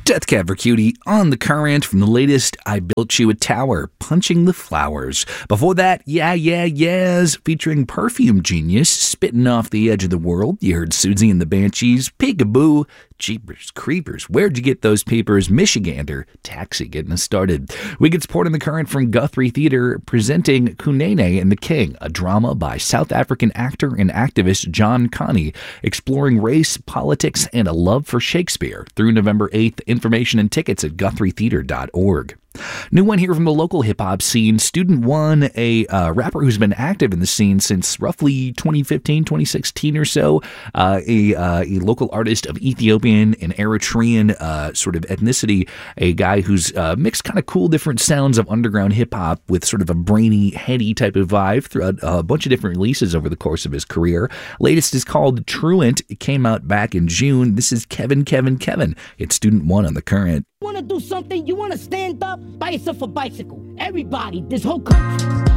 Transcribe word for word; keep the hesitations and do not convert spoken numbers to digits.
Death Cab for Cutie on the current from the latest I Built You a Tower, Punching the Flowers. Before that, Yeah Yeah Yeahs, featuring Perfume Genius, Spitting Off the Edge of the World. You heard Susie and the Banshees, Peekaboo, Jeepers Creepers. Where'd you get those papers? Michigander, Taxi getting us started. We get support in the current from Guthrie Theatre, presenting Kunene and the King, a drama by South African actor and activist John Connie, exploring race, politics, and a love for Shakespeare through November eighth. Information and tickets at guthrie theatre dot org. New one here from the local hip-hop scene. Student One, a uh, rapper who's been active in the scene since roughly twenty fifteen, twenty sixteen or so. Uh, a, uh, a local artist of Ethiopian and Eritrean uh, sort of ethnicity. A guy who's uh, mixed kind of cool different sounds of underground hip-hop with sort of a brainy, heady type of vibe throughout a bunch of different releases over the course of his career. Latest is called Truant. It came out back in June. This is Kevin, Kevin, Kevin. It's Student One on the current. You want to do something? You want to stand up? Buy yourself a bicycle. Everybody, this whole country.